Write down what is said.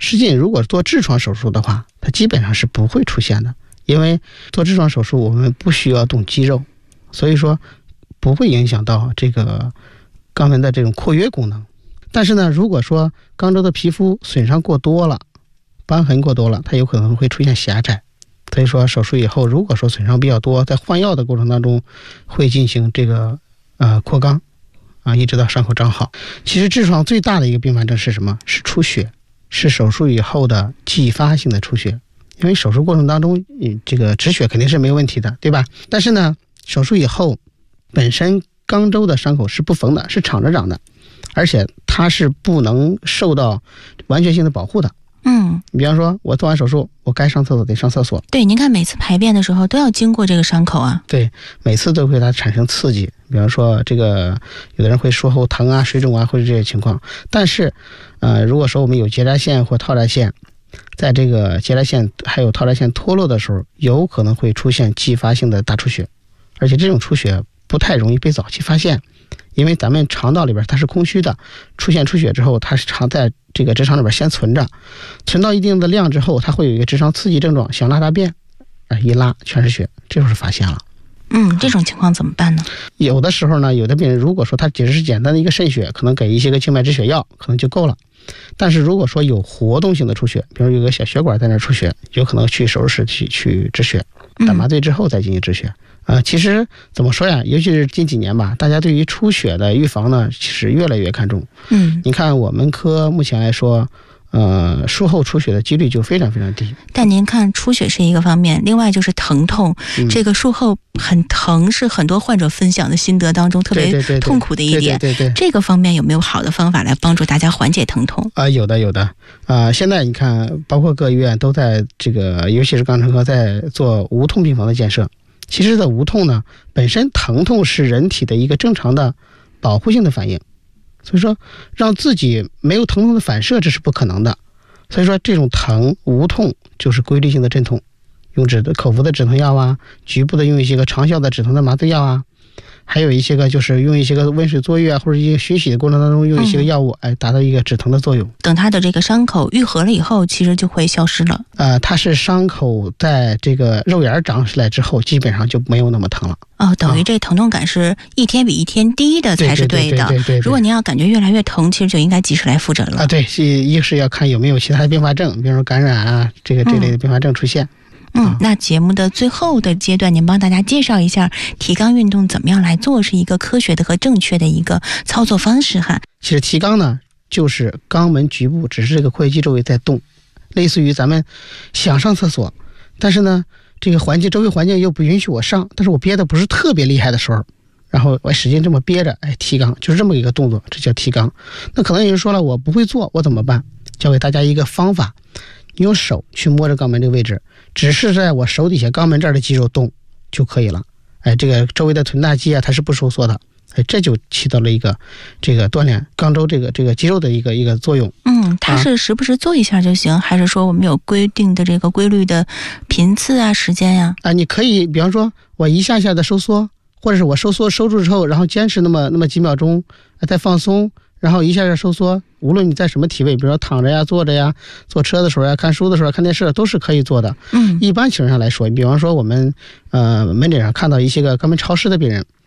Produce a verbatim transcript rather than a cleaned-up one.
实际如果做痔疮手术的话，它基本上是不会出现的，因为做痔疮手术我们不需要动肌肉，所以说不会影响到这个肛门的这种括约功能。但是呢，如果说肛周的皮肤损伤过多了，瘢痕过多了，它有可能会出现狭窄。所以说手术以后，如果说损伤比较多，在换药的过程当中会进行这个呃扩肛啊，一直到伤口长好。其实痔疮最大的一个并发症是什么？是出血，是手术以后的继发性的出血。因为手术过程当中这个止血肯定是没有问题的，对吧？但是呢，手术以后本身肛周的伤口是不缝的，是敞着长的，而且它是不能受到完全性的保护的。 嗯， 你比方说我做完手术，我该上厕所得上厕所。 对，您看每次排便的时候都要经过这个伤口啊。 对，每次都会它产生刺激，比方说这个有的人会术后疼啊、水肿啊，或者这些情况。但是呃，如果说我们有结扎线或套扎线，在这个结扎线还有套扎线脱落的时候，有可能会出现继发性的大出血，而且这种出血不太容易被早期发现，因为咱们肠道里边它是空虚的，出现出血之后，它是常在这个直肠里边先存着，存到一定的量之后，它会有一个直肠刺激症状，想拉大便，啊，一拉全是血，这时候发现了。 嗯，这种情况怎么办呢？ 有的时候呢，有的病人如果说他只是简单的一个渗血，可能给一些个静脉止血药可能就够了。但是如果说有活动性的出血，比如有个小血管在那出血，有可能去手术室去去止血，打麻醉之后再进行止血。呃，其实怎么说呀？尤其是近几年吧，大家对于出血的预防呢，其实越来越看重。 嗯， 你看我们科目前来说，呃，术后出血的几率就非常非常低。 但您看，出血是一个方面，另外就是疼痛，嗯、这个术后很疼是很多患者分享的心得当中特别痛苦的一点。 对对 对, 对, 对, 对, 对, 对这个方面有没有好的方法来帮助大家缓解疼痛？ 啊、呃，有的有的。啊、呃，现在你看，包括各医院都在这个，尤其是肛肠科在做无痛病房的建设。其实的无痛呢，本身疼痛是人体的一个正常的保护性的反应，所以说让自己没有疼痛的反射，这是不可能的。所以说这种疼无痛就是规律性的镇痛，用止的口服的止疼药啊，局部的用一些个长效的止疼的麻醉药啊，还有一些个就是用一些个温水坐浴啊，或者一些熏洗的过程当中用一些个药物，哎、嗯，达到一个止疼的作用。 等它的这个伤口愈合了以后，其实就会消失了。 呃，它是伤口在这个肉芽长出来之后，基本上就没有那么疼了。 哦，等于这疼痛感是一天比一天低的才是对的。 对对对对对对对。 如果您要感觉越来越疼，其实就应该及时来复诊了。 啊，对，是一是要看有没有其他的并发症，比如说感染啊，这个这类的并发症出现。 嗯嗯，那节目的最后的阶段，您帮大家介绍一下提肛运动怎么样来做，是一个科学的和正确的一个操作方式哈。 其实提肛呢，就是肛门局部只是这个括约肌周围在动，类似于咱们想上厕所，但是呢，这个环境周围环境又不允许我上，但是我憋的不是特别厉害的时候，然后我使劲这么憋着，哎，提肛就是这么一个动作，这叫提肛。那可能有人说了，我不会做，我怎么办？教给大家一个方法，你用手去摸着肛门这个位置，只是在我手底下肛门这儿的肌肉动就可以了。哎，这个周围的臀大肌啊，它是不收缩的。哎，这就起到了一个这个锻炼肛周这个这个肌肉的一个一个作用。 嗯，它是时不时做一下就行，啊、还是说我们有规定的这个规律的频次啊、时间呀、 啊？啊，你可以比方说我一下下的收缩，或者是我收缩收住之后，然后坚持那么那么几秒钟，再放松。然后一下下收缩，无论你在什么体位，比如说躺着呀、坐着呀、坐车的时候呀、看书的时候、看电视都是可以做的。 嗯， 一般情况下来说，比方说我们呃门诊上看到一些个肛门潮湿的病人，